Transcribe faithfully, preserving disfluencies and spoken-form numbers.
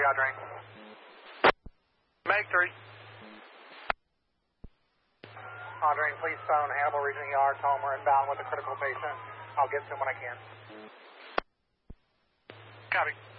Audrain. Meg three. Audrain, please phone Hannibal Regional E R. Tell them we're inbound with a critical patient. I'll get to him when I can. Copy.